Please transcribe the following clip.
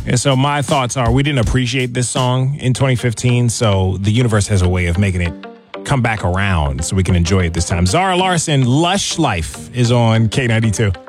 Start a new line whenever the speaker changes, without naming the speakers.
And so my thoughts are we didn't appreciate this song in 2015, so the universe has a way of making it come back around so we can enjoy it this time. Zara Larsson, Lush Life is on K92.